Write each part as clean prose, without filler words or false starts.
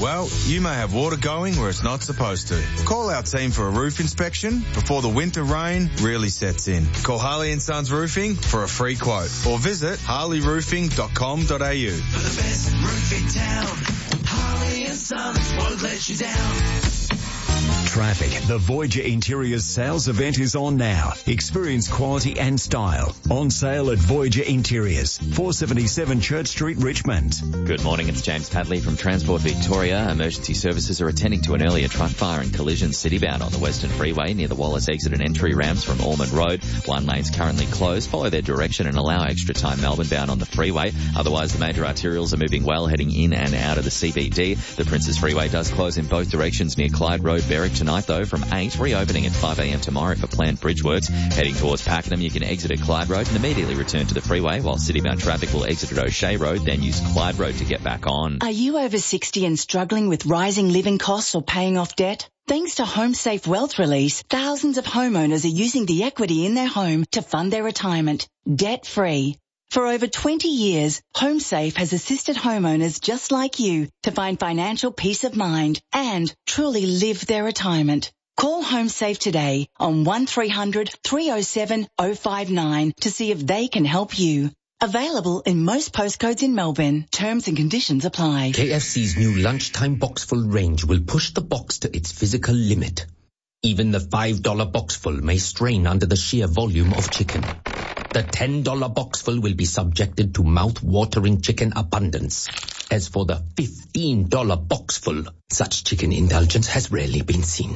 Well, you may have water going where it's not supposed to. Call our team for a roof inspection before the winter rain really sets in. Call Harley & Sons Roofing for a free quote or visit harleyroofing.com.au. For the best roof in town, Harley & Sons won't let you down. Traffic. The Voyager Interiors sales event is on now. Experience quality and style. On sale at Voyager Interiors, 477 Church Street, Richmond. Good morning, it's James Padley from Transport Victoria. Emergency services are attending to an earlier truck fire and collision citybound on the Western Freeway near the Wallace exit and entry ramps from Ormond Road. One lane's currently closed. Follow their direction and allow extra time Melbourne bound on the freeway. Otherwise, the major arterials are moving well, heading in and out of the CBD. The Princes Freeway does close in both directions near Clyde Road, Berwick tonight, though, from 8, reopening at 5 a.m. tomorrow for planned bridge works. Heading towards Pakenham, you can exit at Clyde Road and immediately return to the freeway, while citybound traffic will exit at O'Shea Road, then use Clyde Road to get back on. Are you over 60 and struggling with rising living costs or paying off debt? Thanks to HomeSafe Wealth Release, thousands of homeowners are using the equity in their home to fund their retirement, debt-free. For over 20 years, HomeSafe has assisted homeowners just like you to find financial peace of mind and truly live their retirement. Call HomeSafe today on 1300 307 059 to see if they can help you. Available in most postcodes in Melbourne. Terms and conditions apply. KFC's new lunchtime boxful range will push the box to its physical limit. Even the $5 boxful may strain under the sheer volume of chicken. The $10 boxful will be subjected to mouth-watering chicken abundance. As for the $15 boxful, such chicken indulgence has rarely been seen.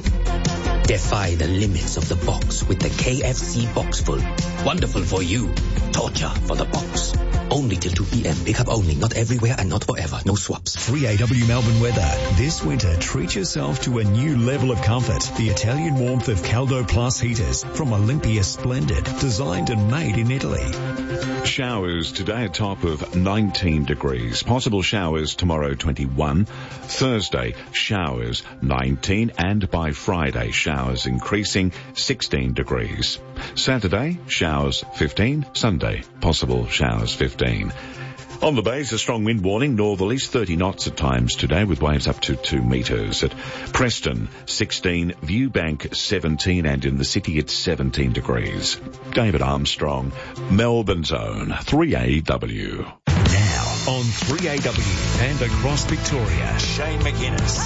Defy the limits of the box with the KFC boxful. Wonderful for you. Torture for the box. Only till 2 p.m. Pick up only. Not everywhere and not forever. No swaps. 3AW Melbourne weather. This winter, treat yourself to a new level of comfort. The Italian warmth of Caldo Plus heaters from Olympia Splendid. Designed and made in Italy. Showers today, a top of 19 degrees. Possible showers tomorrow, 21. Thursday, showers 19. And by Friday, showers increasing 16 degrees. Saturday, showers 15. Sunday, possible showers 15. On the bays, a strong wind warning, northerlies 30 knots at times today with waves up to 2 metres. At Preston, 16, Viewbank 17, and in the city it's 17 degrees. David Armstrong, Melbourne Zone, 3AW. Now on 3AW and across Victoria, Shane McGuinness.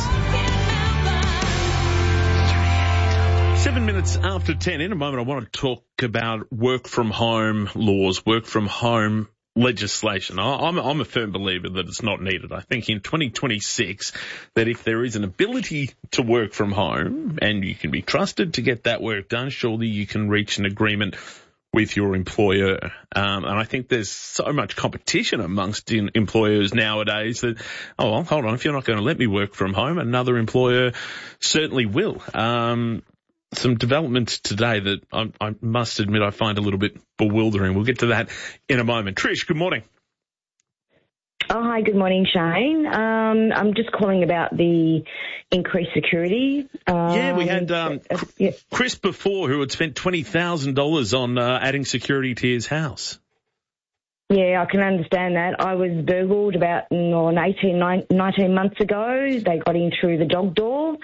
7 minutes after 10. In a moment, I want to talk about work from home laws, work from home legislation. I'm a firm believer that it's not needed. I think in 2026 that if there is an ability to work from home and you can be trusted to get that work done, surely you can reach an agreement with your employer. And I think there's so much competition amongst employers nowadays that, oh, well, hold on, if you're not going to let me work from home, another employer certainly will. Some developments today that I must admit I find a little bit bewildering. We'll get to that in a moment. Trish, good morning. Oh, hi, good morning, Shane. I'm just calling about the increased security. We had Chris before who had spent $20,000 on adding security to his house. Yeah, I can understand that. I was burgled about 19 months ago. They got in through the dog door.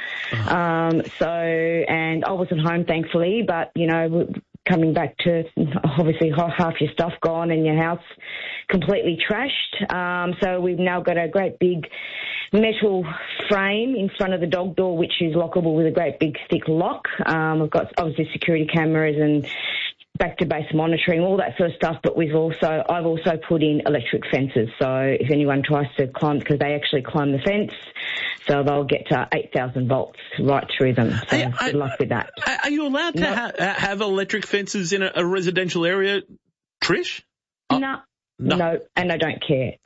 And I wasn't home, thankfully, but, you know, coming back to obviously half your stuff gone and your house completely trashed. So we've now got a great big metal frame in front of the dog door, which is lockable with a great big thick lock. We've got obviously security cameras and back to base monitoring, all that sort of stuff, but I've also put in electric fences. So if anyone tries to climb, because they actually climb the fence, so they'll get 8,000 volts right through them. So good luck with that. Are you allowed to have electric fences in a residential area, Trish? No, and I don't care.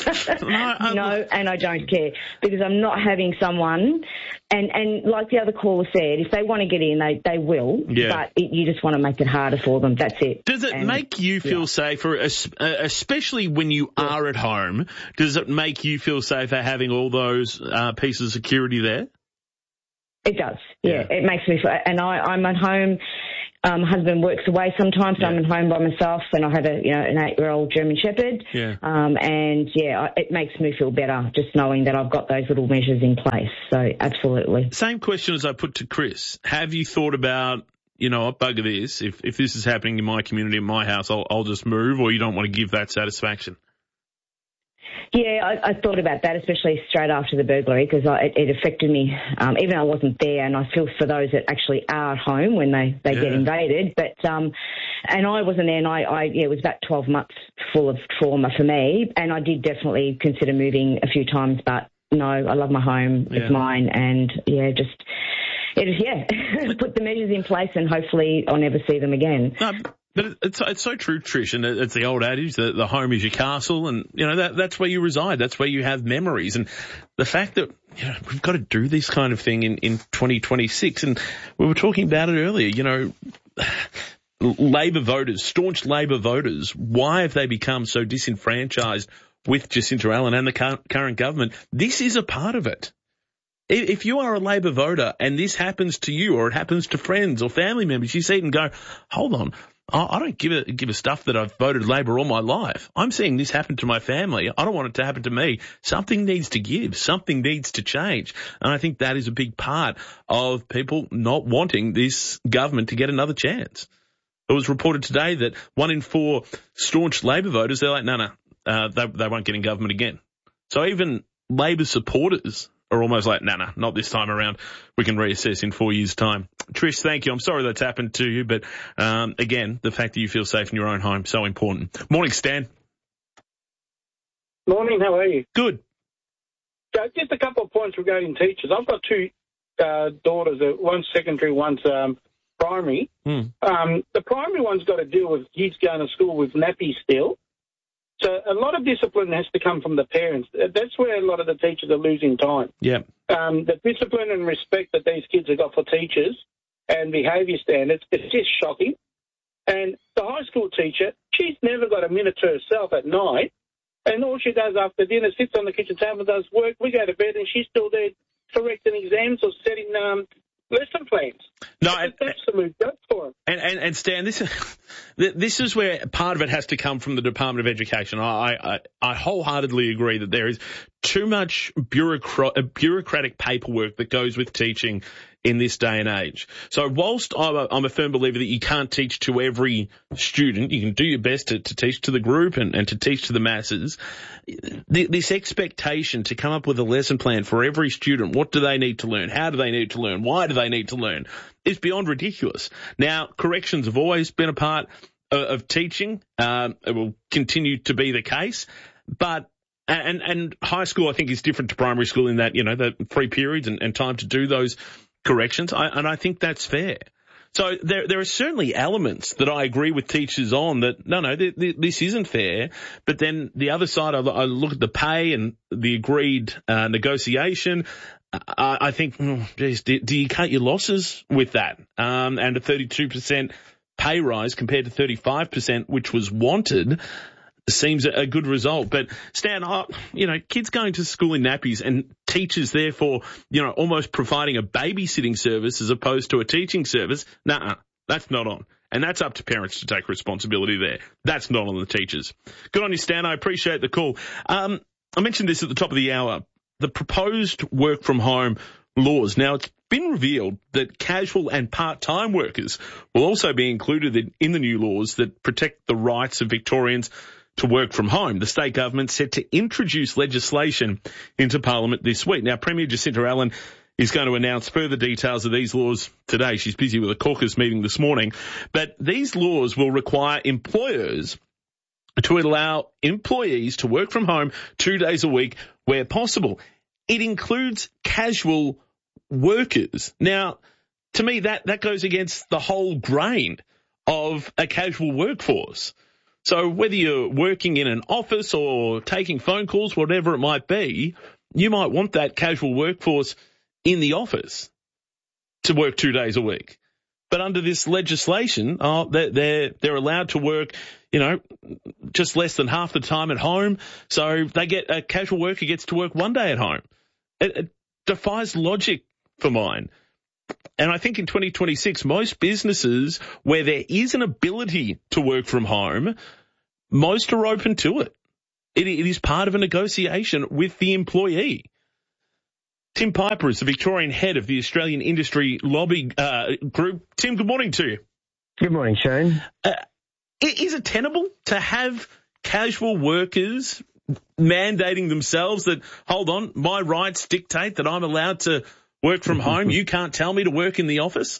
No, and I don't care because I'm not having someone, and like the other caller said, if they want to get in, they will, but you just want to make it harder for them. That's it. Does it make you feel safer, especially when you are at home? Does it make you feel safer having all those pieces of security there? It does, yeah. It makes me feel, and I'm at home. husband works away sometimes, so I'm at home by myself, and I have an 8-year-old German Shepherd. It makes me feel better just knowing that I've got those little measures in place. So absolutely. Same question as I put to Chris. Have you thought about, what bugger this? If this is happening in my community, in my house, I'll just move, or you don't want to give that satisfaction? Yeah, I thought about that, especially straight after the burglary, because it affected me, even though I wasn't there, and I feel for those that actually are at home when they get invaded. But and I wasn't there, and it was about 12 months full of trauma for me, and I did definitely consider moving a few times, but no, I love my home, it's mine, and put the measures in place, and hopefully I'll never see them again. No, but it's so true, Trish, and it's the old adage that the home is your castle, and that's where you reside, that's where you have memories, and the fact that we've got to do this kind of thing in 2026, and we were talking about it earlier. Labor voters, staunch Labor voters, why have they become so disenfranchised with Jacinta Allen and the current government? This is a part of it. If you are a Labor voter and this happens to you, or it happens to friends or family members, you see it and go, hold on, I don't give a stuff that I've voted Labor all my life. I'm seeing this happen to my family. I don't want it to happen to me. Something needs to give. Something needs to change. And I think that is a big part of people not wanting this government to get another chance. It was reported today that 1 in 4 staunch Labor voters, they're like, no, they won't get in government again. So even Labor supporters are almost like, no, not this time around. We can reassess in 4 years' time. Trish, thank you. I'm sorry that's happened to you, but again, the fact that you feel safe in your own home, so important. Morning, Stan. Morning, how are you? Good. Just a couple of points regarding teachers. I've got 2 daughters, one's secondary, one's primary. The primary one's got to deal with kids going to school with nappies still. So a lot of discipline has to come from the parents. That's where a lot of the teachers are losing time. Yeah. The discipline and respect that these kids have got for teachers and behaviour standards, it's just shocking. And the high school teacher, she's never got a minute to herself at night, and all she does after dinner, sits on the kitchen table, does work, we go to bed, and she's still there correcting exams or setting lesson plans. No, that's absolute joke for them. And Stan, this is where part of it has to come from the Department of Education. I wholeheartedly agree that there is too much bureaucratic paperwork that goes with teaching in this day and age. So whilst I'm a firm believer that you can't teach to every student, you can do your best to teach to the group and to teach to the masses. This expectation to come up with a lesson plan for every student, what do they need to learn? How do they need to learn? Why do they need to learn? Is beyond ridiculous. Now, corrections have always been a part of teaching. It will continue to be the case, but and high school, I think, is different to primary school in that, the 3 periods and time to do those corrections, and I think that's fair. So there are certainly elements that I agree with teachers on that, no, this isn't fair. But then the other side, I look at the pay and the agreed negotiation. I think, geez, do you cut your losses with that? And a 32% pay rise compared to 35%, which was wanted, seems a good result. But Stan, kids going to school in nappies and teachers therefore, almost providing a babysitting service as opposed to a teaching service. That's not on. And that's up to parents to take responsibility there. That's not on the teachers. Good on you, Stan. I appreciate the call. I mentioned this at the top of the hour. The proposed work from home laws. Now, it's been revealed that casual and part-time workers will also be included in the new laws that protect the rights of Victorians to work from home. The state government set to introduce legislation into Parliament this week. Now, Premier Jacinta Allen is going to announce further details of these laws today. She's busy with a caucus meeting this morning. But these laws will require employers to allow employees to work from home 2 days a week where possible. It includes casual workers. Now, to me, that goes against the whole grain of a casual workforce. So whether you're working in an office or taking phone calls, whatever it might be, you might want that casual workforce in the office to work 2 days a week. But under this legislation, they're allowed to work, just less than half the time at home. So a casual worker gets to work 1 day at home. It defies logic for mine. And I think in 2026, most businesses where there is an ability to work from home, most are open to it. It is part of a negotiation with the employee. Tim Piper is the Victorian head of the Australian Industry Lobby Group. Tim, good morning to you. Good morning, Shane. Is it tenable to have casual workers mandating themselves that, hold on, my rights dictate that I'm allowed to work from home? You can't tell me to work in the office?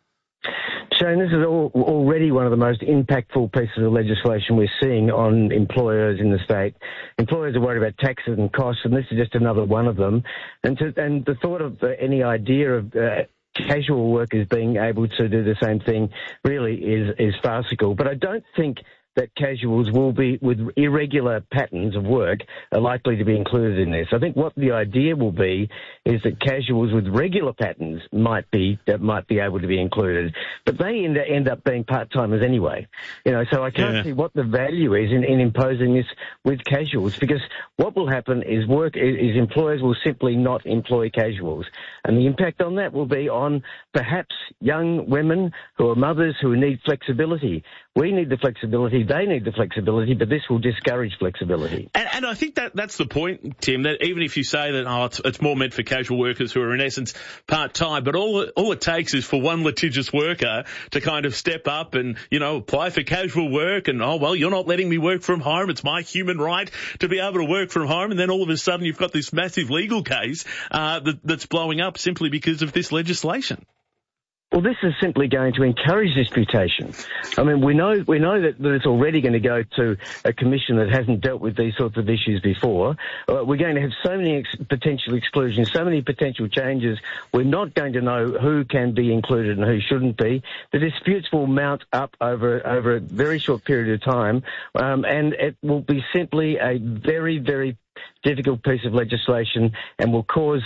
Shane, this is already one of the most impactful pieces of legislation we're seeing on employers in the state. Employers are worried about taxes and costs, and this is just another one of them. And the thought of any idea of casual workers being able to do the same thing really is farcical. But I don't think that casuals will be, with irregular patterns of work, are likely to be included in this. I think what the idea will be is that casuals with regular patterns might be able to be included, but they end up being part-timers anyway. So I can't see what the value is in imposing this with casuals, because what will happen is employers will simply not employ casuals, and the impact on that will be on perhaps young women who are mothers who need flexibility. We need the flexibility, they need the flexibility, but this will discourage flexibility. And I think that's the point, Tim, that even if you say that it's more meant for casual workers who are in essence part-time, but all it takes is for one litigious worker to kind of step up and, apply for casual work and, you're not letting me work from home, it's my human right to be able to work from home, and then all of a sudden you've got this massive legal case that's blowing up simply because of this legislation. Well, this is simply going to encourage disputation. I mean, we know that it's already going to go to a commission that hasn't dealt with these sorts of issues before. We're going to have so many potential exclusions, so many potential changes. We're not going to know who can be included and who shouldn't be. The disputes will mount up over a very short period of time, and it will be simply a very, very difficult piece of legislation and will cause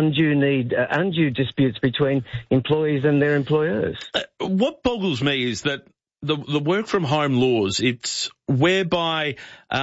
undue disputes between employees and their employers. What boggles me is that the work from home laws, it's whereby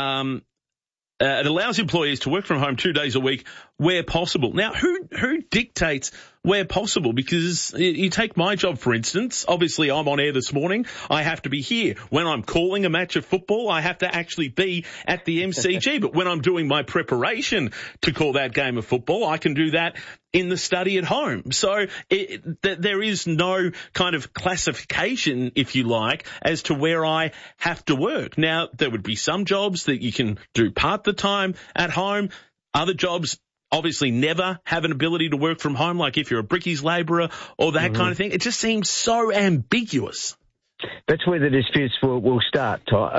it allows employees to work from home 2 days a week where possible. Now, who dictates where possible? Because you take my job, for instance. Obviously, I'm on air this morning. I have to be here. When I'm calling a match of football, I have to actually be at the MCG. But when I'm doing my preparation to call that game of football, I can do that in the study at home. So there is no kind of classification, if you like, as to where I have to work. Now, there would be some jobs that you can do part the time at home. Other jobs obviously never have an ability to work from home, like if you're a brickies labourer or that kind of thing. It just seems so ambiguous. That's where the disputes will start,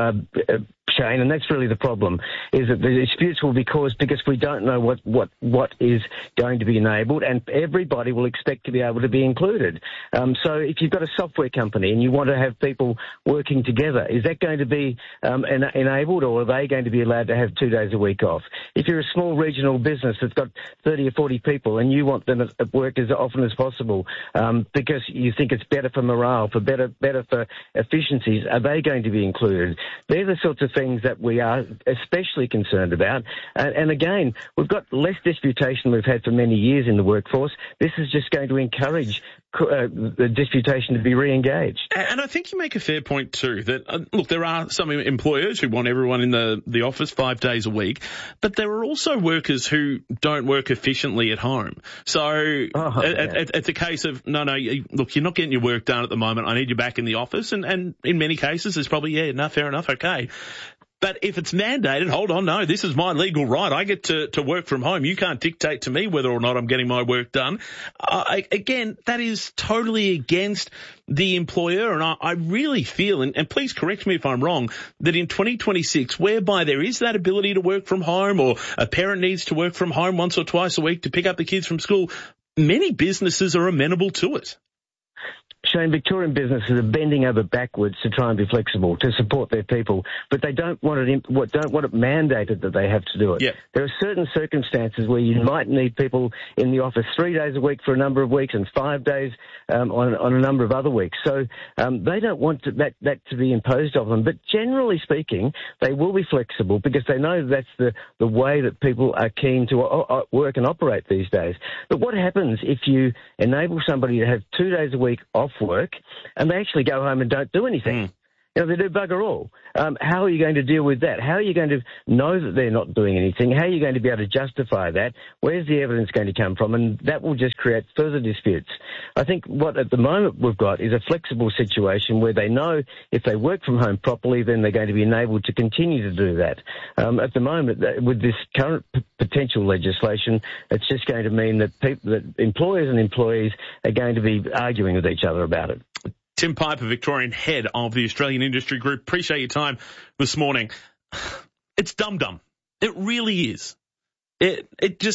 Shane, and that's really the problem, is that the disputes will be caused because we don't know what is going to be enabled, and everybody will expect to be able to be included. So if you've got a software company and you want to have people working together, is that going to be enabled, or are they going to be allowed to have 2 days a week off? If you're a small regional business that's got 30 or 40 people and you want them at work as often as possible because you think it's better for morale, better for efficiencies, are they going to be included? They're the sorts of things that we are especially concerned about. And again, we've got less disputation than we've had for many years in the workforce. This is just going to encourage the disputation to be re-engaged. And I think you make a fair point too, that, look, there are some employers who want everyone in the office 5 days a week, but there are also workers who don't work efficiently at home. So it's a case of, no, look, you're not getting your work done at the moment. I need you back in the office. And in many cases, it's probably, fair enough, okay. But if it's mandated, hold on, no, this is my legal right. I get to work from home. You can't dictate to me whether or not I'm getting my work done. Again, that is totally against the employer. And I really feel, and please correct me if I'm wrong, that in 2026, whereby there is that ability to work from home, or a parent needs to work from home once or twice a week to pick up the kids from school, many businesses are amenable to it. Shane, Victorian businesses are bending over backwards to try and be flexible, to support their people, but they don't want it mandated that they have to do it. Yep. There are certain circumstances where you might need people in the office 3 days a week for a number of weeks and 5 days on a number of other weeks. So they don't want that to be imposed of them. But generally speaking, they will be flexible because they know that's the way that people are keen to work and operate these days. But what happens if you enable somebody to have 2 days a week off work and they actually go home and don't do anything? You know, they do bugger all. How are you going to deal with that? How are you going to know that they're not doing anything? How are you going to be able to justify that? Where's the evidence going to come from? And that will just create further disputes. I think what at the moment we've got is a flexible situation where they know if they work from home properly, then they're going to be enabled to continue to do that. At the moment, with this current potential legislation, it's just going to mean that employers and employees are going to be arguing with each other about it. Tim Piper, Victorian head of the Australian Industry Group. Appreciate your time this morning. It's dum-dum. It really is. It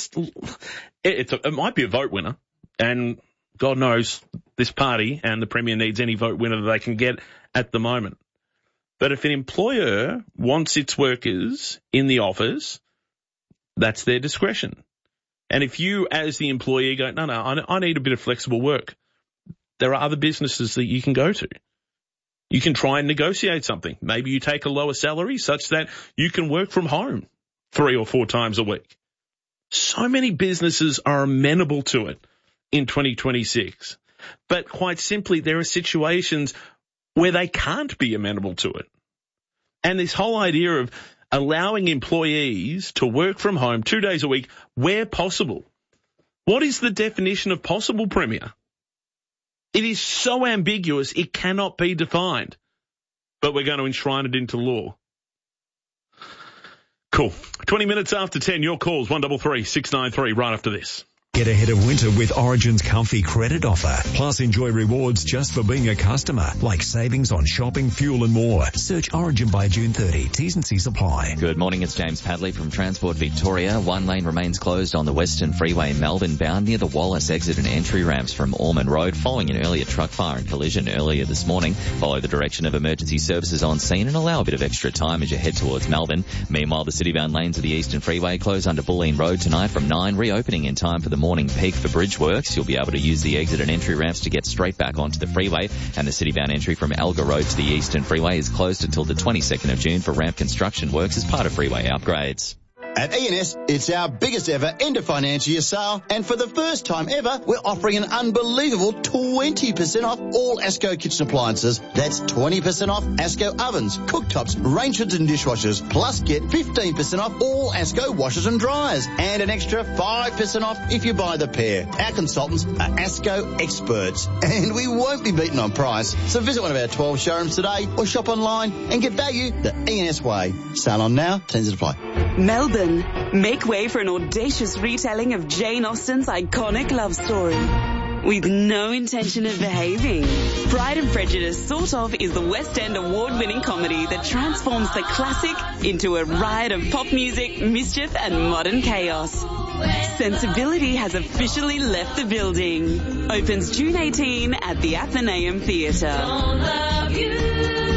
might be a vote winner, and God knows this party and the Premier needs any vote winner that they can get at the moment. But if an employer wants its workers in the office, that's their discretion. And if you, as the employee, go, no, I need a bit of flexible work, there are other businesses that you can go to. You can try and negotiate something. Maybe you take a lower salary such that you can work from home 3 or 4 times a week. So many businesses are amenable to it in 2026. But quite simply, there are situations where they can't be amenable to it. And this whole idea of allowing employees to work from home 2 days a week where possible. What is the definition of possible, Premier? It is so ambiguous, it cannot be defined. But we're going to enshrine it into law. Cool. 20 minutes after 10, your calls, 133 693, right after this. Get ahead of winter with Origin's comfy credit offer. Plus enjoy rewards just for being a customer, like savings on shopping, fuel and more. Search Origin by June 30. T's and C's apply. Good morning, it's James Padley from Transport Victoria. One lane remains closed on the Western Freeway Melbourne bound near the Wallace exit and entry ramps from Ormond Road following an earlier truck fire and collision earlier this morning. Follow the direction of emergency services on scene and allow a bit of extra time as you head towards Melbourne. Meanwhile, the city-bound lanes of the Eastern Freeway close under Bulleen Road tonight from 9, reopening in time for the morning peak for bridge works. You'll be able to use the exit and entry ramps to get straight back onto the freeway, and the city-bound entry from Alga Road to the Eastern Freeway is closed until the 22nd of June for ramp construction works as part of freeway upgrades. At E&S, it's our biggest ever end of financial year sale, and for the first time ever, we're offering an unbelievable 20% off all ASCO kitchen appliances. That's 20% off ASCO ovens, cooktops, range hoods and dishwashers, plus get 15% off all ASCO washers and dryers, and an extra 5% off if you buy the pair. Our consultants are ASCO experts, and we won't be beaten on price. So visit one of our 12 showrooms today or shop online and get value the E&S way. Sale on now, terms apply. Melbourne, make way for an audacious retelling of Jane Austen's iconic love story. With no intention of behaving. Pride and Prejudice Sort Of is the West End award-winning comedy that transforms the classic into a riot of pop music, mischief and modern chaos. Sensibility has officially left the building. Opens June 18 at the Athenaeum Theatre.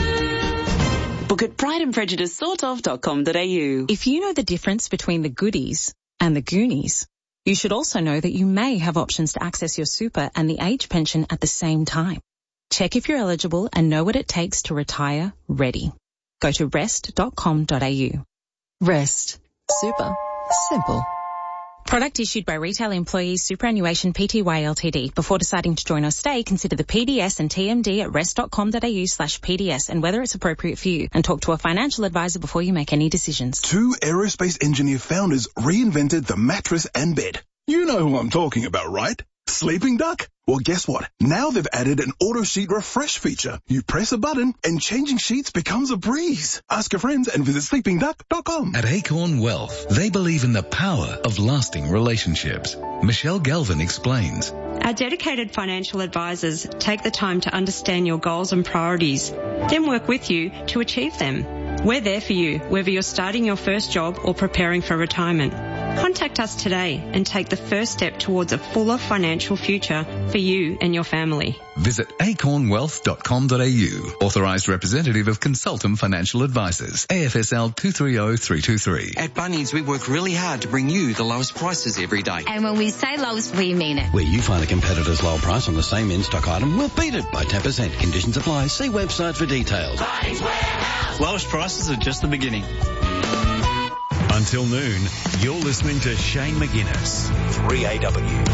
Book at prideandprejudicesortof.com.au. If you know the difference between the goodies and the Goonies, you should also know that you may have options to access your super and the age pension at the same time. Check if you're eligible and know what it takes to retire ready. Go to rest.com.au. Rest. Super. Simple. Product issued by Retail Employees Superannuation Pty Ltd. Before deciding to join or stay, consider the PDS and TMD at rest.com.au/PDS and whether it's appropriate for you, and talk to a financial advisor before you make any decisions. 2 aerospace engineer founders reinvented the mattress and bed. You know who I'm talking about, right? Sleeping Duck? Well, guess what? Now they've added an auto sheet refresh feature. You press a button and changing sheets becomes a breeze. Ask your friends and visit sleepingduck.com. At Acorn Wealth, they believe in the power of lasting relationships. Michelle Galvin explains. Our dedicated financial advisors take the time to understand your goals and priorities, then work with you to achieve them. We're there for you, whether you're starting your first job or preparing for retirement. Contact us today and take the first step towards a fuller financial future for you and your family. Visit acornwealth.com.au. Authorised representative of Consultum Financial Advisors. AFSL 230323. At Bunnings, we work really hard to bring you the lowest prices every day. And when we say lowest, we mean it. Where you find a competitor's low price on the same in-stock item, we'll beat it by 10%. Conditions apply. See website for details. Bunnings Warehouse. Lowest prices are just the beginning. Until noon, you're listening to Shane McGuinness, 3AW.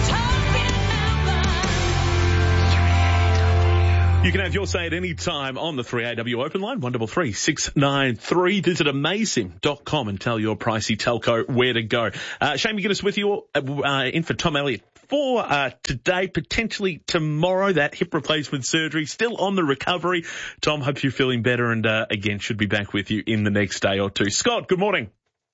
You can have your say at any time on the 3AW open line, 133 693. Visit amazing.com and tell your pricey telco where to go. Shane McGuinness with you, in for Tom Elliott for today, potentially tomorrow. That hip replacement surgery still on the recovery. Tom, hope you're feeling better and again should be back with you in the next day or two. Scott, good morning.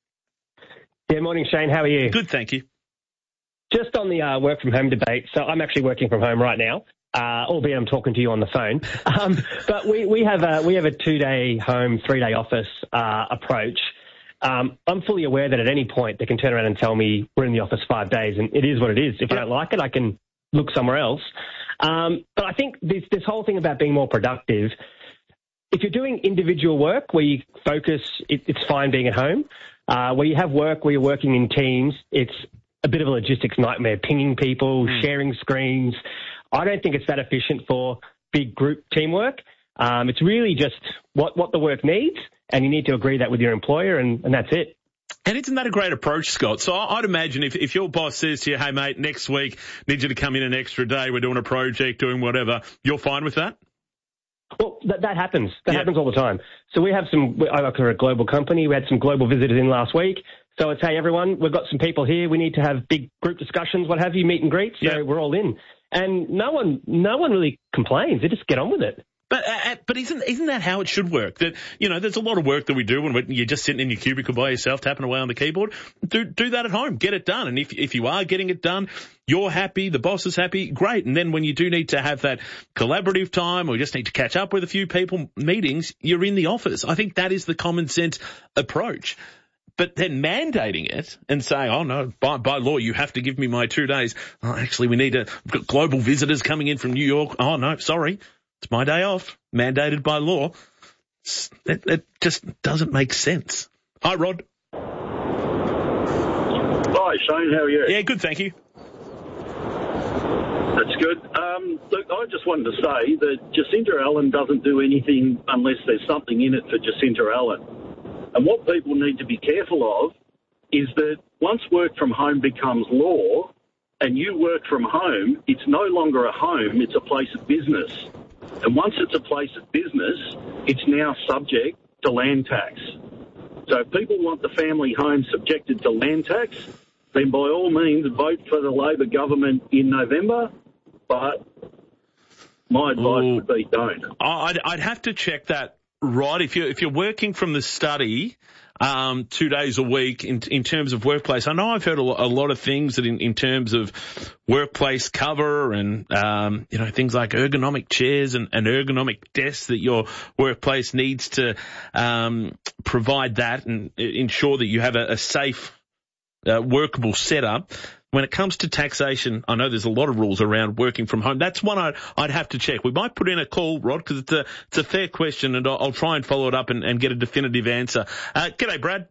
Yeah, morning, Shane. How are you? Good, thank you. Just on the work from home debate, so I'm actually working from home right now, albeit I'm talking to you on the phone. But we have a 2-day home, 3-day office approach. I'm fully aware that at any point they can turn around and tell me we're in the office 5 days, and it is what it is. If I don't like it, I can look somewhere else. But I think this whole thing about being more productive, if you're doing individual work where you focus, it's fine being at home. Where you have work, where you're working in teams, it's a bit of a logistics nightmare, pinging people, sharing screens. I don't think it's that efficient for big group teamwork. It's really just what the work needs, and you need to agree that with your employer, and that's it. And isn't that a great approach, Scott? So I'd imagine if your boss says to you, hey, mate, next week, need you to come in an extra day, we're doing a project, doing whatever, you're fine with that? Well, that happens. That happens all the time. So we have I work for a global company. We had some global visitors in last week. So it's, hey, everyone, we've got some people here. We need to have big group discussions, what have you, meet and greet. So we're all in. And no one really complains. They just get on with it. But isn't that how it should work? That, you know, there's a lot of work that we do when you're just sitting in your cubicle by yourself, tapping away on the keyboard. Do that at home. Get it done. And if you are getting it done, you're happy, the boss is happy, great. And then when you do need to have that collaborative time or just need to catch up with a few people, meetings, you're in the office. I think that is the common sense approach. But then mandating it and saying, oh no, by law, you have to give me my 2 days. Oh, actually, we've got global visitors coming in from New York. Oh no, sorry. It's my day off, mandated by law. It just doesn't make sense. Hi, Rod. Hi, Shane. How are you? Yeah, good, thank you. That's good. Look, I just wanted to say that Jacinta Allen doesn't do anything unless there's something in it for Jacinta Allen. And what people need to be careful of is that once work from home becomes law and you work from home, it's no longer a home, it's a place of business. And once it's a place of business, it's now subject to land tax. So if people want the family home subjected to land tax, then by all means vote for the Labor government in November. But my advice would be don't. I'd have to check that, Rod. If you're working from the study 2 days a week in terms of workplace, I know I've heard a lot of things that in terms of workplace cover and things like ergonomic chairs and ergonomic desks that your workplace needs to provide that and ensure that you have a safe workable setup. When it comes to taxation, I know there's a lot of rules around working from home. That's one I'd have to check. We might put in a call, Rod, because it's a fair question, and I'll try and follow it up and get a definitive answer. G'day, Brad.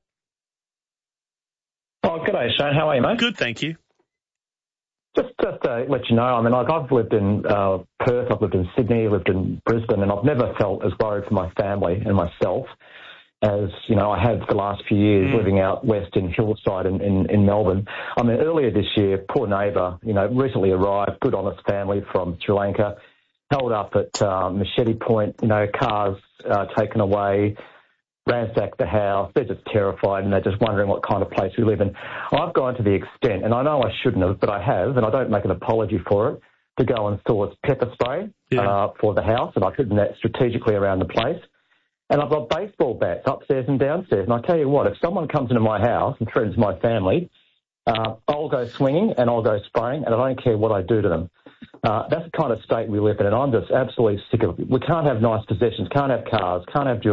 Oh, g'day, Shane. How are you, mate? Good, thank you. Just to let you know, I mean, I've lived in Perth, I've lived in Sydney, I've lived in Brisbane, and I've never felt as worried for my family and myself as, you know, I have the last few years living out west in Hillside in Melbourne. I mean, earlier this year, poor neighbour, you know, recently arrived, good honest family from Sri Lanka, held up at Machete Point, you know, cars taken away, ransacked the house. They're just terrified and they're just wondering what kind of place we live in. I've gone to the extent, and I know I shouldn't have, but I have, and I don't make an apology for it, to go and source pepper spray for the house, and I've hidden that strategically around the place. And I've got baseball bats upstairs and downstairs. And I tell you what, if someone comes into my house and threatens my family, I'll go swinging and I'll go spraying, and I don't care what I do to them. That's the kind of state we live in, and I'm just absolutely sick of it. We can't have nice possessions, can't have cars, can't have jewellery,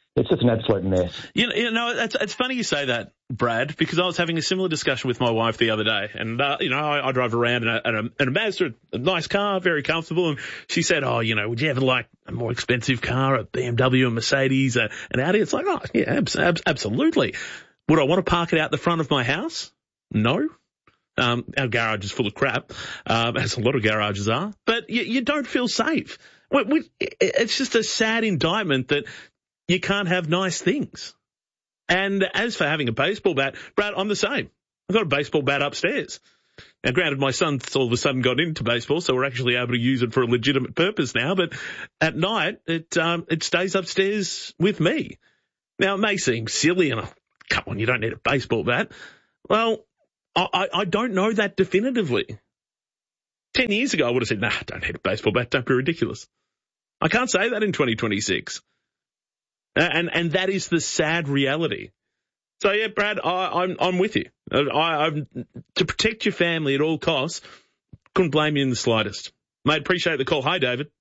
It's just an absolute mess. You know, it's funny you say that, Brad, because I was having a similar discussion with my wife the other day, and I drive around in a Mazda, a nice car, very comfortable, and she said, "Oh, you know, would you ever like a more expensive car, a BMW, a Mercedes, an Audi?" It's like, oh yeah, absolutely. Would I want to park it out the front of my house? No. Our garage is full of crap, as a lot of garages are, but you don't feel safe. It's just a sad indictment that you can't have nice things. And as for having a baseball bat, Brad, I'm the same. I've got a baseball bat upstairs. Now, granted, my son's all of a sudden got into baseball, so we're actually able to use it for a legitimate purpose now, but at night, it stays upstairs with me. Now, it may seem silly, and come on, you don't need a baseball bat. Well, I don't know that definitively. 10 years ago, I would have said, nah, don't need a baseball bat, don't be ridiculous. I can't say that in 2026. And that is the sad reality. So yeah, Brad, I'm with you. I'm to protect your family at all costs. Couldn't blame you in the slightest, mate. Appreciate the call. Hi, David.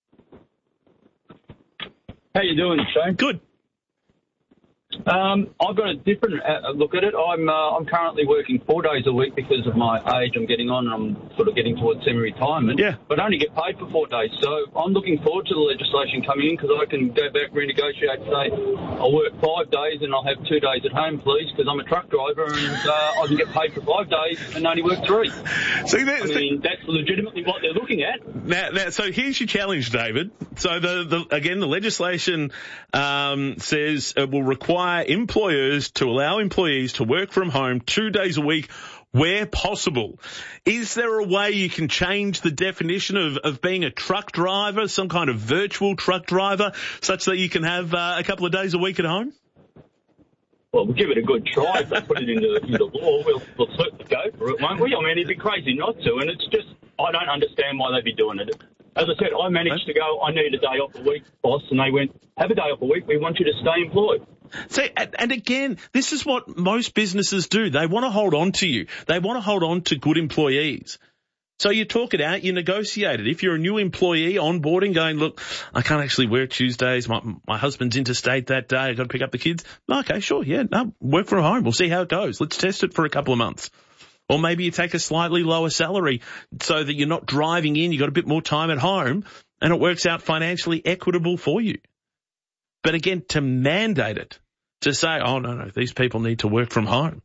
How you doing, Shane? Good. I've got a different look at it. I'm currently working 4 days a week because of my age. I'm getting on and I'm sort of getting towards semi-retirement. Yeah. But I only get paid for 4 days. So I'm looking forward to the legislation coming in because I can go back, renegotiate, say, I'll work 5 days and I'll have 2 days at home, please, because I'm a truck driver and I can get paid for 5 days and only work 3. See, that's legitimately what they're looking at. Now, so here's your challenge, David. So the legislation says it will require employers to allow employees to work from home 2 days a week where possible. Is there a way you can change the definition of being a truck driver, some kind of virtual truck driver, such that you can have a couple of days a week at home? Well, we'll give it a good try. If they put it into law, we'll certainly go for it, won't we? I mean, it'd be crazy not to, and it's just, I don't understand why they'd be doing it. As I said, I managed to go, I need a day off a week, boss, and they went, have a day off a week, we want you to stay employed. See, and again, this is what most businesses do. They want to hold on to you. They want to hold on to good employees. So you talk it out, you negotiate it. If you're a new employee onboarding going, look, I can't actually work Tuesdays. My husband's interstate that day. I've got to pick up the kids. Okay, sure. Yeah, no, work from home. We'll see how it goes. Let's test it for a couple of months. Or maybe you take a slightly lower salary so that you're not driving in. You've got a bit more time at home and it works out financially equitable for you. But again, to mandate it, to say, oh, no, these people need to work from home,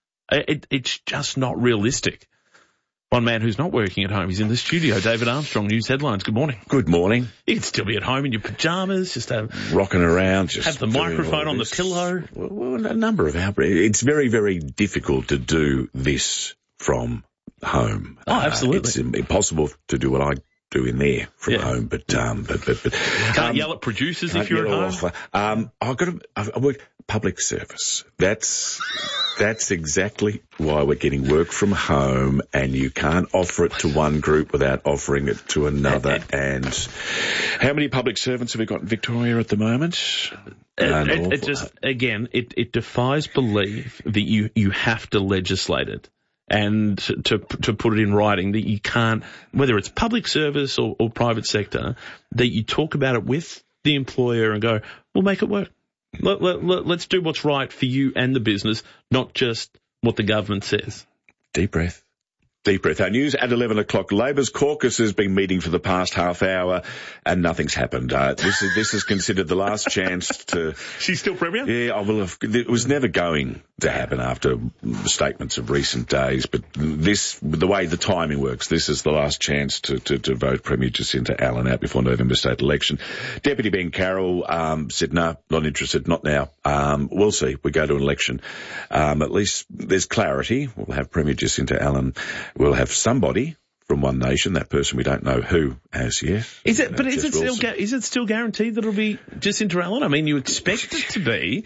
it's just not realistic. One man who's not working at home, he's in the studio, David Armstrong, News Headlines. Good morning. Good morning. You can still be at home in your pyjamas, just rocking around, just have the microphone on the pillow. Well, a number of our, it's very, very difficult to do this from home. Oh, absolutely. It's impossible to do what I do in there from home, but can't yell at producers if you're at home. I work public service. That's exactly why we're getting work from home, and you can't offer it to one group without offering it to another. And how many public servants have we got in Victoria at the moment? It just, again, it defies belief that you have to legislate it. And to put it in writing that you can't, whether it's public service or private sector, that you talk about it with the employer and go, we'll make it work. Let's do what's right for you and the business, not just what the government says. Deep breath. Our news at 11 o'clock. Labor's caucus has been meeting for the past half hour and nothing's happened. This is considered the last chance to... She's still Premier? Yeah, it was never going to happen after statements of recent days, but the way the timing works, this is the last chance to vote Premier Jacinta Allen out before November state election. Deputy Ben Carroll said, no, not interested, not now. We'll see. We go to an election. At least there's clarity. We'll have Premier Jacinta Allen. We'll have somebody from One Nation, that person we don't know who as yet. Is it still guaranteed that it'll be Jacinta Allen? I mean, you expect it to be.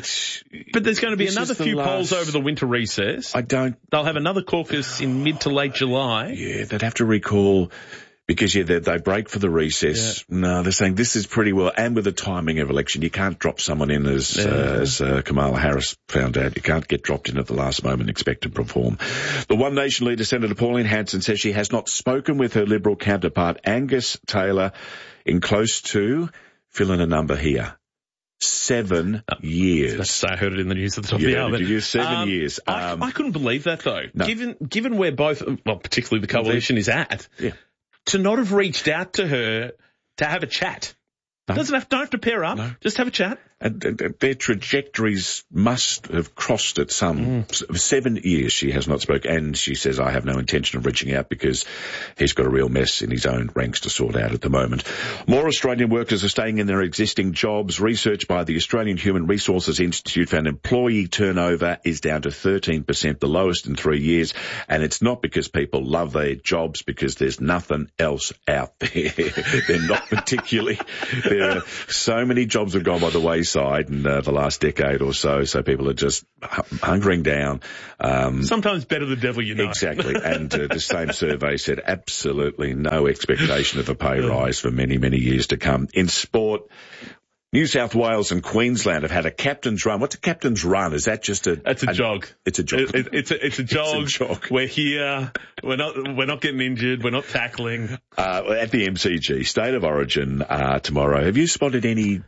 But there's going to be another few polls over the winter recess. They'll have another caucus in mid to late July. Yeah, they'd have to recall... Because, they break for the recess. Yeah. No, they're saying this is pretty well, and with the timing of election, you can't drop someone in as Kamala Harris found out. You can't get dropped in at the last moment and expect to perform. The One Nation leader, Senator Pauline Hanson, says she has not spoken with her Liberal counterpart, Angus Taylor, in close to, fill in a number here, 7 years. I heard it in the news at the top of the hour. Did you? 7 years. I couldn't believe that, though. No. Given where both, well, particularly the coalition is at, to not have reached out to her to have a chat. No. Don't have to pair up. No. Just have a chat. And their trajectories must have crossed at some 7 years. She has not spoken, and she says, I have no intention of reaching out because he's got a real mess in his own ranks to sort out at the moment. More Australian workers are staying in their existing jobs. Research by the Australian Human Resources Institute found employee turnover is down to 13%, the lowest in 3 years. And it's not because people love their jobs, because there's nothing else out there. They're not particularly, there are so many jobs have gone by the wayside in the last decade or so people are just hunkering down. Sometimes better the devil you know. Exactly. And the same survey said absolutely no expectation of a pay rise for many, many years to come. In sport, New South Wales and Queensland have had a captain's run. What's a captain's run? Is that just It's a jog. It's a jog. It's a jog. We're here. We're not getting injured. We're not tackling. At the MCG, State of Origin tomorrow. Have you spotted any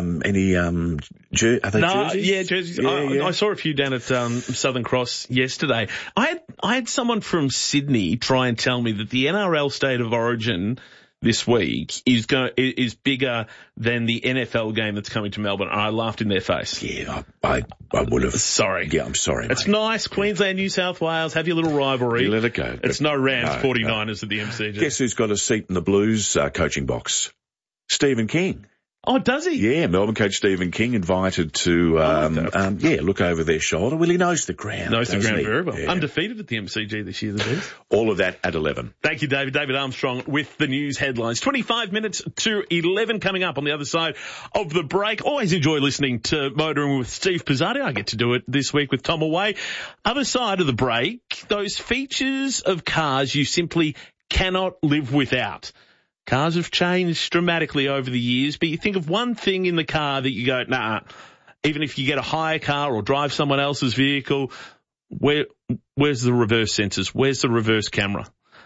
jerseys? Yeah, jerseys. Yeah, I saw a few down at Southern Cross yesterday. I had someone from Sydney try and tell me that the NRL State of Origin this week is bigger than the NFL game that's coming to Melbourne. And I laughed in their face. Yeah, I would have. Sorry. Yeah, I'm sorry. It's nice. Queensland, New South Wales, have your little rivalry. You let it go. It's no Rams 49ers at the MCG. Guess who's got a seat in the Blues coaching box? Stephen King. Oh, does he? Yeah, Melbourne coach Stephen King invited to, look over their shoulder. Well, he knows the ground. Knows the ground very well. Yeah. Undefeated at the MCG this year, the Bees. All of that at 11. Thank you, David. David Armstrong with the news headlines. 25 minutes to 11 coming up on the other side of the break. Always enjoy listening to Motoring with Steve Pizzati. I get to do it this week with Tom Away. Other side of the break, those features of cars you simply cannot live without. Cars have changed dramatically over the years, but you think of one thing in the car that you go, nah, even if you get a hire car or drive someone else's vehicle, where's the reverse sensors? Where's the reverse camera?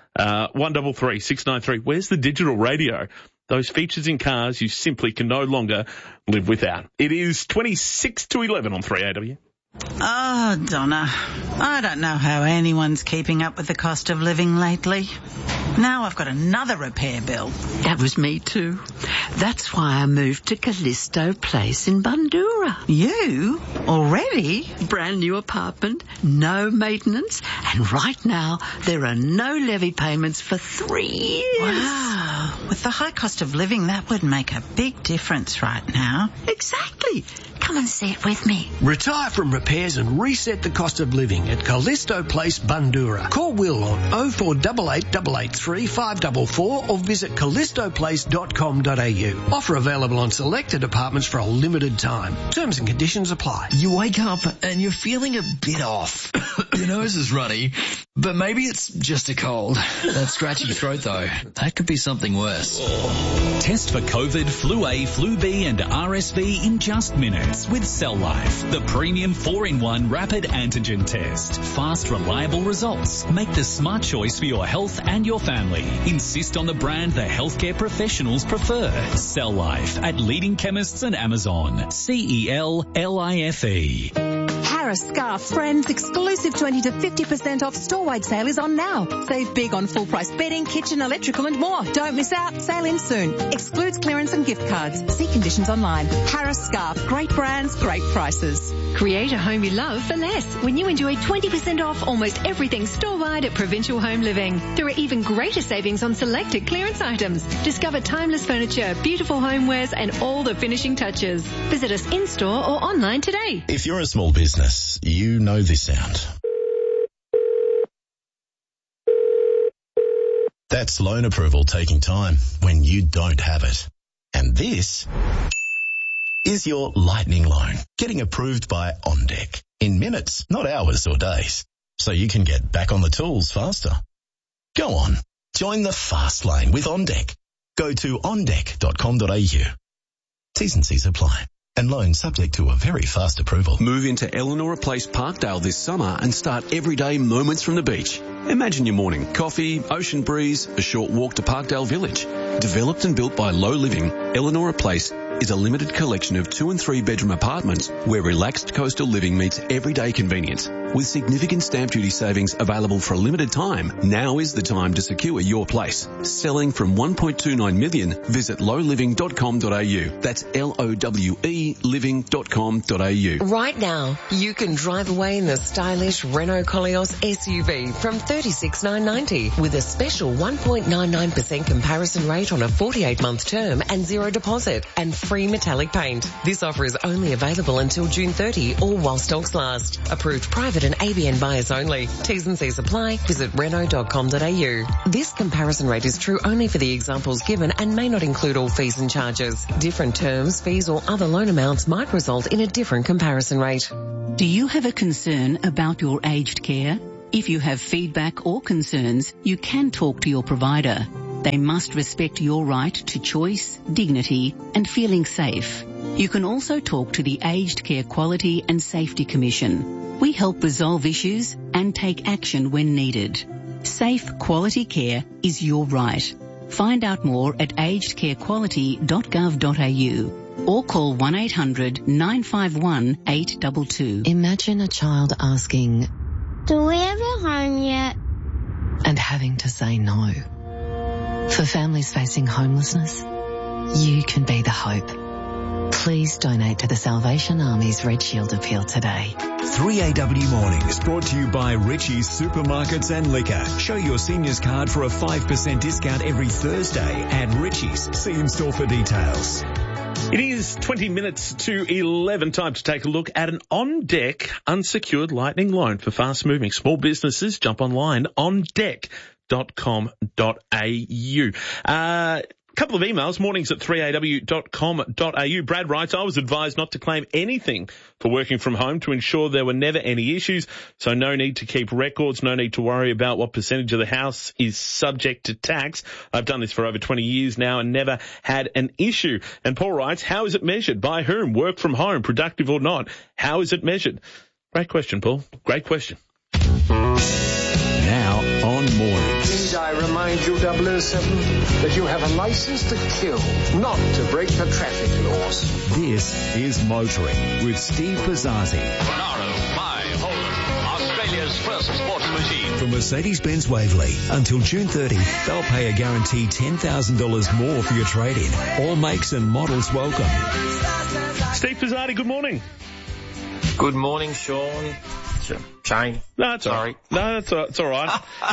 133 693. Where's the digital radio? Those features in cars you simply can no longer live without. It is 26 to 11 on 3AW. Oh, Donna, I don't know how anyone's keeping up with the cost of living lately. Now I've got another repair bill. That was me too. That's why I moved to Callisto Place in Bundoora. You? Already? Brand new apartment, no maintenance, and right now there are no levy payments for 3 years. Wow. With the high cost of living, that would make a big difference right now. Exactly. Come and see it with me. Retire from repairs and reset the cost of living at Callisto Place, Bundoora. Call Will on 0488 883 544 or visit callistoplace.com.au. Offer available on selected apartments for a limited time. Terms and conditions apply. You wake up and you're feeling a bit off. Your nose is runny, but maybe it's just a cold. That scratchy throat though, that could be something worse. Test for COVID, Flu A, Flu B and RSV in just minutes with Cell Life, the premium 4-in-1 rapid antigen test. Fast, reliable results. Make the smart choice for your health and your family. Insist on the brand the healthcare professionals prefer. Cell Life at leading chemists and Amazon. CELLIFE. Harris Scarf Friends exclusive 20 to 50% off store-wide sale is on now. Save big on full-price bedding, kitchen, electrical and more. Don't miss out. Sale ends soon. Excludes clearance and gift cards. See conditions online. Harris Scarf. Great brands, great prices. Create a home you love for less when you enjoy 20% off almost everything store-wide at Provincial Home Living. There are even greater savings on selected clearance items. Discover timeless furniture, beautiful homewares and all the finishing touches. Visit us in-store or online today. If you're a small business, you know this sound. That's loan approval taking time when you don't have it. And this is your lightning loan getting approved by OnDeck in minutes, not hours or days, so you can get back on the tools faster. Go on, join the fast lane with OnDeck. Go to ondeck.com.au. T's and C's apply. And loan subject to a very fast approval. Move into Eleanor Place Parkdale this summer and start every day moments from the beach. Imagine your morning. Coffee, ocean breeze, a short walk to Parkdale Village. Developed and built by Low Living, Eleanor Place is a limited collection of 2 and 3 bedroom apartments where relaxed coastal living meets everyday convenience. With significant stamp duty savings available for a limited time, now is the time to secure your place. Selling from $1.29 million, visit lowliving.com.au. That's LOWE living.com.au. Right now, you can drive away in the stylish Renault Koleos SUV from $36,990 with a special 1.99% comparison rate on a 48-month term and 0 deposit and free metallic paint. This offer is only available until June 30 or while stocks last. Approved private and ABN buyers only. T's and C's apply. Visit Renault.com.au. This comparison rate is true only for the examples given and may not include all fees and charges. Different terms, fees or other loan amounts might result in a different comparison rate. Do you have a concern about your aged care? If you have feedback or concerns, you can talk to your provider. They must respect your right to choice, dignity and feeling safe. You can also talk to the Aged Care Quality and Safety Commission. We help resolve issues and take action when needed. Safe, quality care is your right. Find out more at agedcarequality.gov.au or call 1-800-951-822. Imagine a child asking, "Do we have a home yet?" and having to say no. For families facing homelessness, you can be the hope. Please donate to the Salvation Army's Red Shield appeal today. 3AW Mornings brought to you by Richie's Supermarkets and Liquor. Show your seniors card for a 5% discount every Thursday at Richie's. See in store for details. It is 20 minutes to 11. Time to take a look at an on-deck unsecured Lightning loan for fast-moving small businesses. Jump online ondeck.com.au. Couple of emails, mornings at 3aw.com.au. Brad writes, I was advised not to claim anything for working from home to ensure there were never any issues, so no need to keep records, no need to worry about what percentage of the house is subject to tax. I've done this for over 20 years now and never had an issue. And Paul writes, how is it measured? By whom? Work from home, productive or not? How is it measured? Great question, Paul. Great question. Now on Mornings. Need I remind you, 007, that you have a license to kill, not to break the traffic laws. This is Motoring with Steve Pizzazzi. Monaro by Holden, Australia's first sports machine. From Mercedes-Benz Waverley, until June 30, they'll pay a guaranteed $10,000 more for your trade-in. All makes and models welcome. Steve Pizzazzi, good morning. Good morning, Sean. Shane. No, that's sorry. No, that's all right.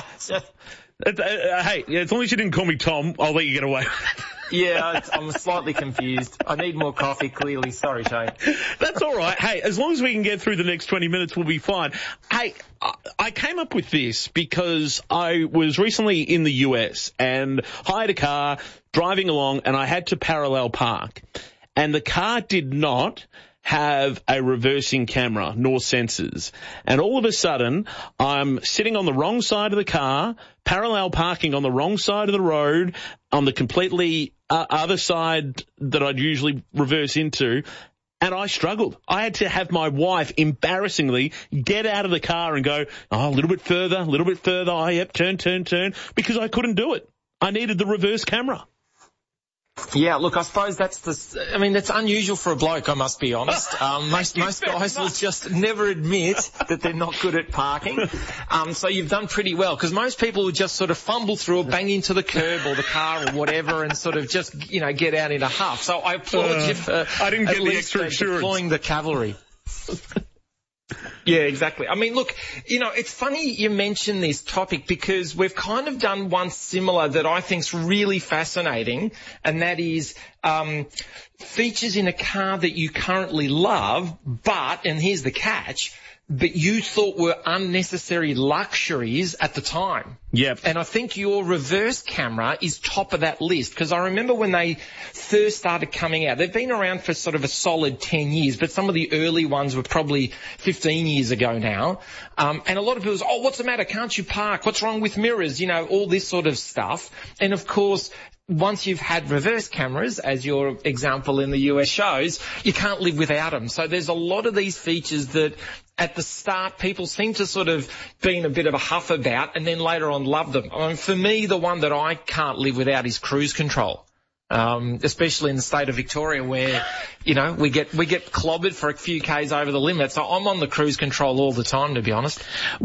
Hey, as long as you didn't call me Tom, I'll let you get away. Yeah, I'm slightly confused. I need more coffee, clearly. Sorry, Shane. That's all right. Hey, as long as we can get through the next 20 minutes, we'll be fine. Hey, I came up with this because I was recently in the US and hired a car, driving along, and I had to parallel park. And the car did not have a reversing camera nor sensors. And all of a sudden, I'm sitting on the wrong side of the car, parallel parking on the wrong side of the road, on the completely other side that I'd usually reverse into, and I struggled. I had to have my wife embarrassingly get out of the car and go, oh, a little bit further, oh, yep, turn, because I couldn't do it. I needed the reverse camera. Yeah, look, I suppose that's unusual for a bloke, I must be honest. Most guys will just never admit that they're not good at parking. So you've done pretty well, because most people would just sort of fumble through or bang into the curb or the car or whatever and sort of just, get out in a huff. So I applaud you for I didn't get the extra insurance. Deploying the cavalry. Yeah, exactly. I mean, look, it's funny you mention this topic because we've kind of done one similar that I think's really fascinating, and that is features in a car that you currently love, but, and here's the catch, but you thought were unnecessary luxuries at the time. Yep. And I think your reverse camera is top of that list, because I remember when they first started coming out, they've been around for sort of a solid 10 years, but some of the early ones were probably 15 years ago now. And a lot of people say, oh, what's the matter? Can't you park? What's wrong with mirrors? All this sort of stuff. And of course, once you've had reverse cameras, as your example in the US shows, you can't live without them. So there's a lot of these features that at the start people seem to sort of be in a bit of a huff about and then later on love them. I mean, for me, the one that I can't live without is cruise control. Especially in the state of Victoria where, you know, we get clobbered for a few Ks over the limit. So I'm on the cruise control all the time, to be honest.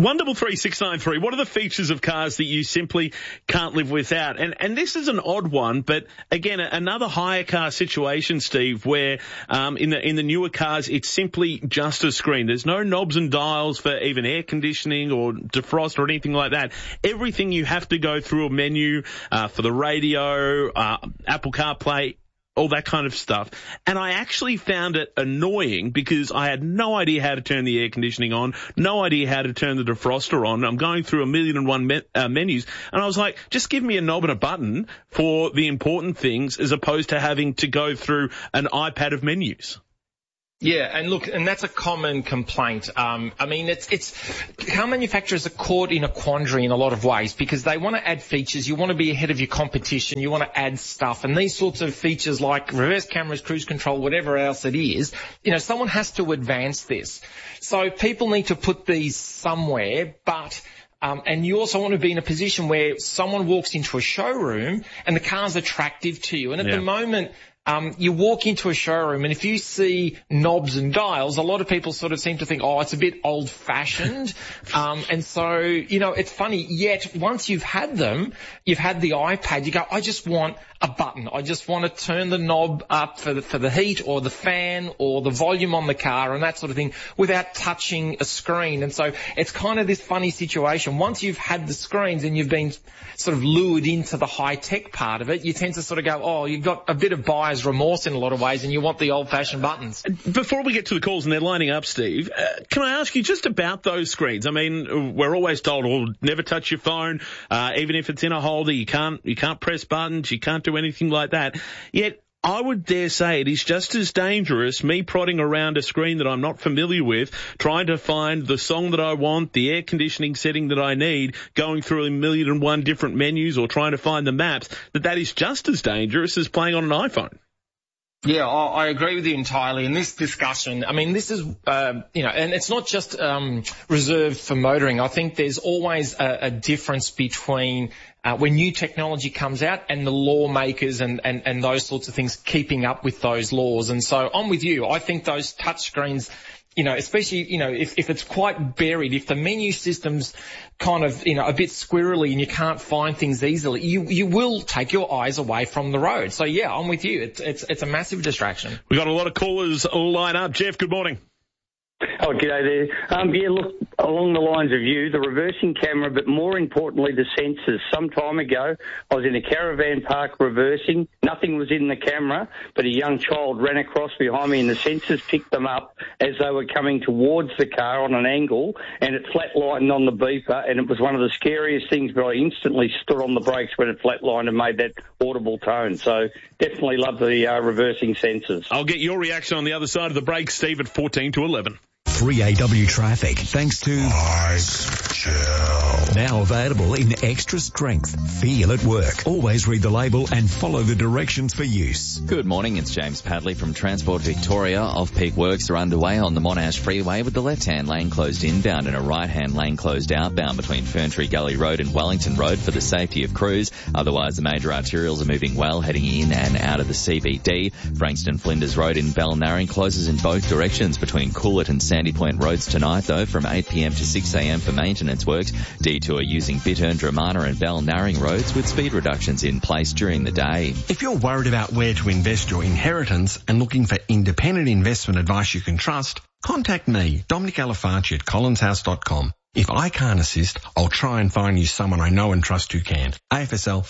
133693. What are the features of cars that you simply can't live without? And this is an odd one, but again, another hire car situation, Steve, where, in the newer cars, it's simply just a screen. There's no knobs and dials for even air conditioning or defrost or anything like that. Everything you have to go through a menu, for the radio, Apple CarPlay, all that kind of stuff. And I actually found it annoying because I had no idea how to turn the air conditioning on, no idea how to turn the defroster on. I'm going through 1,000,001 menus, and I was like, just give me a knob and a button for the important things as opposed to having to go through an iPad of menus. Yeah, and look, and that's a common complaint. I mean, it's car manufacturers are caught in a quandary in a lot of ways because they want to add features. You want to be ahead of your competition. You want to add stuff, and these sorts of features like reverse cameras, cruise control, whatever else it is, you know, someone has to advance this. So people need to put these somewhere, but and you also want to be in a position where someone walks into a showroom and the car's attractive to you. And at the moment, you walk into a showroom and if you see knobs and dials, a lot of people sort of seem to think, oh, it's a bit old-fashioned. And so, you know, it's funny. Yet once you've had them, you've had the iPad, you go, I just want a button. I just want to turn the knob up for the heat or the fan or the volume on the car and that sort of thing without touching a screen. And so it's kind of this funny situation. Once you've had the screens and you've been sort of lured into the high-tech part of it, you tend to sort of go, oh, you've got a bit of buyer's remorse in a lot of ways and you want the old-fashioned buttons. Before we get to the calls and they're lining up, Steve, can I ask you just about those screens? I mean, we're always told, oh, never touch your phone, even if it's in a holder, you can't press buttons, you can't do anything like that. Yet, I would dare say it is just as dangerous, me prodding around a screen that I'm not familiar with, trying to find the song that I want, the air conditioning setting that I need, going through 1,000,001 different menus or trying to find the maps, that is just as dangerous as playing on an iPhone. Yeah, I agree with you entirely. In this discussion, I mean, this is, you know, and it's not just reserved for motoring. I think there's always a difference between when new technology comes out and the lawmakers and those sorts of things keeping up with those laws. And so I'm with you. I think those touch screens, you know, especially, you know, if it's quite buried, if the menu system's kind of, you know, a bit squirrely and you can't find things easily, you will take your eyes away from the road. So yeah, I'm with you. It's a massive distraction. We got a lot of callers all lined up. Jeff, good morning. Oh, g'day there. Yeah, look, along the lines of you, the reversing camera, but more importantly, the sensors. Some time ago, I was in a caravan park reversing. Nothing was in the camera, but a young child ran across behind me and the sensors picked them up as they were coming towards the car on an angle, and it flatlined on the beeper, and it was one of the scariest things, but I instantly stood on the brakes when it flatlined and made that audible tone. So definitely love the reversing sensors. I'll get your reaction on the other side of the break, Steve, at 14 to 11. Free AW traffic thanks to Ice Chill. Now available in extra strength. Feel at work. Always read the label and follow the directions for use. Good morning, it's James Padley from Transport Victoria. Off-peak works are underway on the Monash Freeway with the left-hand lane closed inbound and a right-hand lane closed outbound between Ferntree Gully Road and Wellington Road for the safety of crews. Otherwise, the major arterials are moving well heading in and out of the CBD. Frankston Flinders Road in Balnarring closes in both directions between Coolett and Sandy Point Roads tonight, though, from 8 p.m. to 6 a.m. for maintenance works. Detour using Bittern, Dramana and Balnarring roads with speed reductions in place during the day. If you're worried about where to invest your inheritance and looking for independent investment advice you can trust, contact me, Dominic Alafarci at collinshouse.com. If I can't assist, I'll try and find you someone I know and trust who can. AFSL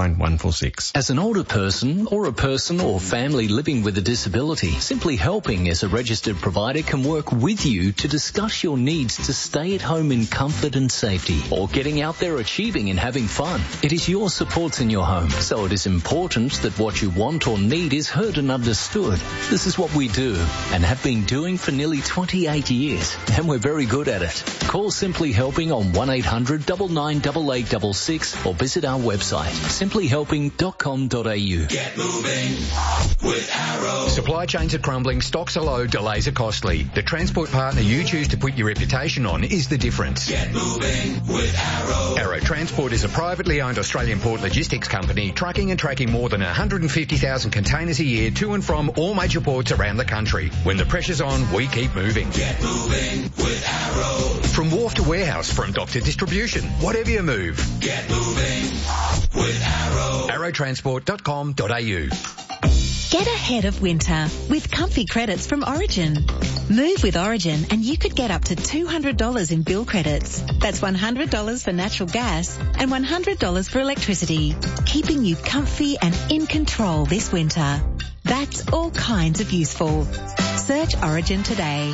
449146. As an older person or a person or family living with a disability, Simply Helping as a registered provider can work with you to discuss your needs to stay at home in comfort and safety, or getting out there achieving and having fun. It is your supports in your home, so it is important that what you want or need is heard and understood. This is what we do and have been doing for nearly 28 years, and we're very good at it. Call Simply Simply Helping on 1800 998866 or visit our website simplyhelping.com.au. Get moving with Arrow. Supply chains are crumbling, stocks are low, delays are costly. The transport partner you choose to put your reputation on is the difference. Get moving with Arrow. Arrow Transport is a privately owned Australian port logistics company trucking and tracking more than 150,000 containers a year to and from all major ports around the country. When the pressure's on, we keep moving. Get moving with Arrow. From wharf to warehouse, from dock to distribution, whatever you move. Get moving with Arrow. arrowtransport.com.au. Get ahead of winter with comfy credits from Origin. Move with Origin and you could get up to $200 in bill credits. That's $100 for natural gas and $100 for electricity, keeping you comfy and in control this winter. That's all kinds of useful. Search Origin today.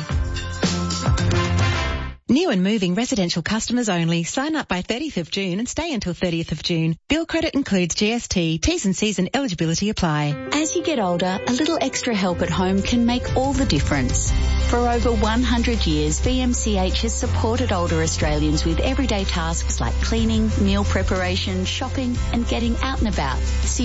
New and moving residential customers only. Sign up by 30th of June and stay until 30th of June. Bill credit includes GST. T's and C's and eligibility apply. As you get older, a little extra help at home can make all the difference. For over 100 years, VMCH has supported older Australians with everyday tasks like cleaning, meal preparation, shopping and getting out and about.